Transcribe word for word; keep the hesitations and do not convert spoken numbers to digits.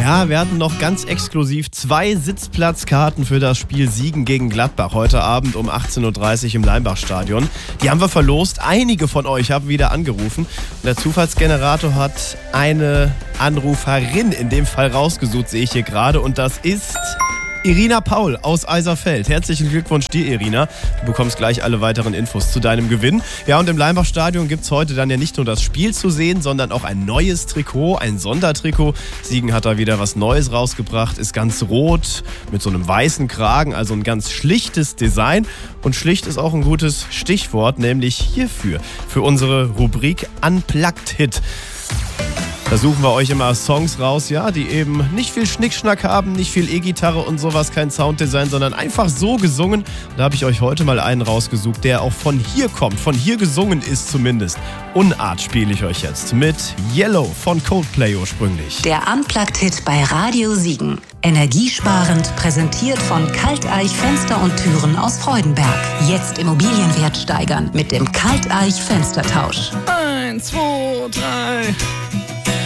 Ja, wir hatten noch ganz exklusiv zwei Sitzplatzkarten für das Spiel Siegen gegen Gladbach heute Abend um achtzehn Uhr dreißig im Leimbachstadion. Die haben wir verlost. Einige von euch haben wieder angerufen. Und der Zufallsgenerator hat eine Anruferin in dem Fall rausgesucht, sehe ich hier gerade. Und das ist Irina Paul aus Eiserfeld. Herzlichen Glückwunsch dir, Irina. Du bekommst gleich alle weiteren Infos zu deinem Gewinn. Ja, und im Leimbachstadion gibt es heute dann ja nicht nur das Spiel zu sehen, sondern auch ein neues Trikot, ein Sondertrikot. Siegen hat da wieder was Neues rausgebracht, ist ganz rot mit so einem weißen Kragen, also ein ganz schlichtes Design. Und schlicht ist auch ein gutes Stichwort, nämlich hierfür, für unsere Rubrik Unplugged Hit. Da suchen wir euch immer Songs raus, ja, die eben nicht viel Schnickschnack haben, nicht viel E-Gitarre und sowas, kein Sounddesign, sondern einfach so gesungen. Und da habe ich euch heute mal einen rausgesucht, der auch von hier kommt, von hier gesungen ist zumindest. Unart spiele ich euch jetzt mit Yellow von Coldplay ursprünglich. Der Unplugged-Hit bei Radio Siegen. Energiesparend, präsentiert von Kalteich Fenster und Türen aus Freudenberg. Jetzt Immobilienwert steigern mit dem Kalteich Fenstertausch. Eins, zwei, drei...